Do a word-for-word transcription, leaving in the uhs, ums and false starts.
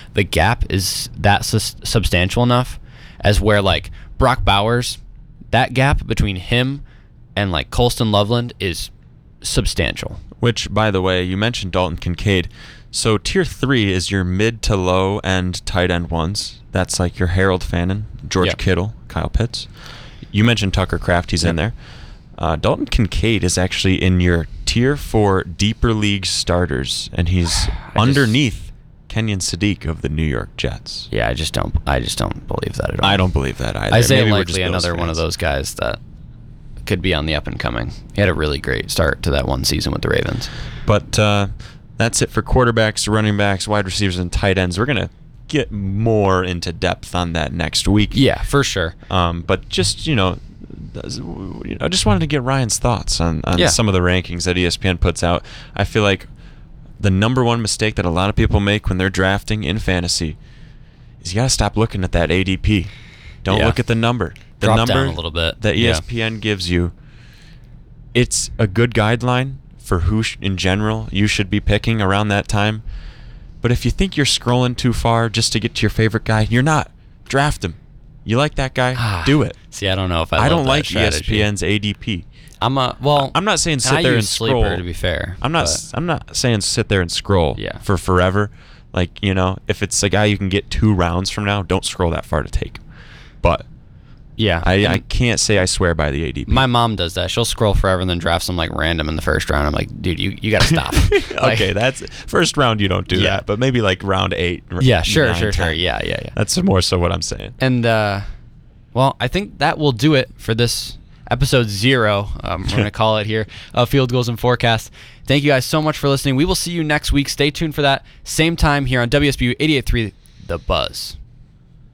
the gap is that sus- substantial enough as where like Brock Bowers, that gap between him and like Colston Loveland is substantial. Which, by the way, you mentioned Dalton Kincaid. So tier three is your mid to low end tight end ones. That's like your Harold Fannin, George Yep. Kittle, Kyle Pitts. You mentioned Tucker Kraft. He's Yep. in there. Uh, Dalton Kincaid is actually in your tier four deeper league starters, and he's just- underneath Kenyon Sadiq of the New York Jets. Yeah, I just don't. I just don't believe that at all. I don't believe that either. Isaiah Maybe we're just Likely, Bills another one of fans. those guys that could be on the up and coming. He had a really great start to that one season with the Ravens. But uh, that's it for quarterbacks, running backs, wide receivers, and tight ends. We're gonna get more into depth on that next week. Yeah, for sure. Um, but just you know, you know, I just wanted to get Ryan's thoughts on, on Yeah. some of the rankings that E S P N puts out. I feel like the number one mistake that a lot of people make when they're drafting in fantasy is you gotta stop looking at that A D P. Don't Yeah. look at the number. The Drop number down a little bit. that E S Yeah. P N gives you, it's a good guideline for who sh- in general you should be picking around that time. But if you think you're scrolling too far just to get to your favorite guy, you're not. Draft him. You like that guy? Do it. See, I don't know if I. I, love don't that like strategy. E S P N's A D P. I'm a well. I'm not saying and sit I there use and Sleeper, scroll. to be fair. I'm not. but- s- I'm not saying sit there and scroll Yeah. for forever. Like, you know, if it's a guy you can get two rounds from now, don't scroll that far to take. But Yeah, I, and I can't say I swear by the A D P. my mom does that. She'll scroll forever and then draft some like random in the first round. I'm like, dude, you, you gotta stop. Like, okay, that's first round. You don't do Yeah. that, but maybe like round eight. r- Yeah, sure, nine, sure, sure. ten. Yeah, yeah, yeah. That's more so what I'm saying. And uh, well, I think that will do it for this episode zero. Um, we're gonna call it here. Uh, Field Goals and Forecast. Thank you guys so much for listening. We will see you next week. Stay tuned for that same time here on W S B U eighty-eight point three The Buzz.